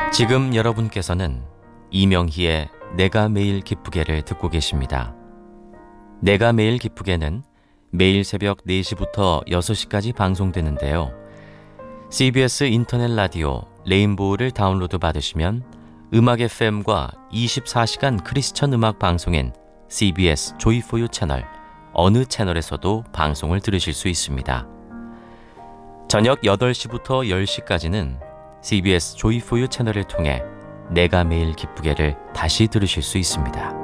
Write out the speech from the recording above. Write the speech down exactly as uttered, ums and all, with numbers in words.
지금 여러분께서는 이명희의 내가 매일 기쁘게를 듣고 계십니다. 내가 매일 기쁘게는 매일 새벽 네 시부터 여섯 시까지 방송되는데요. 씨비에스 인터넷 라디오 레인보우를 다운로드 받으시면 음악 에프엠과 이십사 시간 크리스천 음악 방송인 씨비에스 조이포유 채널 어느 채널에서도 방송을 들으실 수 있습니다. 저녁 여덟 시부터 열 시까지는 씨비에스 조이포유 채널을 통해 내가 매일 기쁘게를 다시 들으실 수 있습니다.